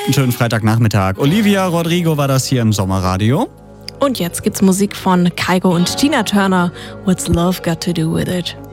einen schönen Freitagnachmittag. Olivia Rodrigo war das hier im Sommerradio. Und jetzt gibt's Musik von Kygo und Tina Turner. What's Love Got to Do With It?